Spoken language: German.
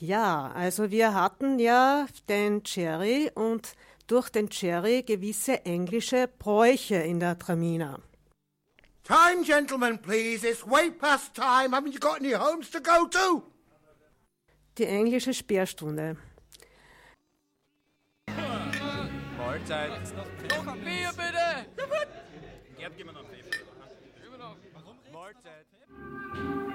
Ja, also wir hatten ja den Cherry und durch den Cherry gewisse englische Bräuche in der Tramina. Time, gentlemen, please. It's way past time. Haven't you got any homes to go to? Die englische Sperrstunde. Mahlzeit. Noch ein Bier, bitte! Gerd, gib mir noch einen Pfeffer. Mahlzeit.